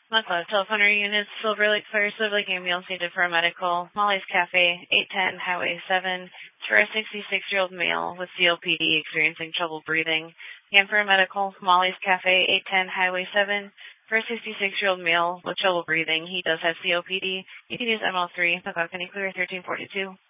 McLeod, telephone units, Silver Lake Fire, Silver Lake ambulance needed for a medical. Molly's Cafe, 810 Highway 7, for a 66-year-old male with COPD experiencing trouble breathing. Again for a medical. Molly's Cafe, 810 Highway 7, for a 66-year-old male with trouble breathing. He does have COPD. You can use ML3. McLeod, can you clear 1342?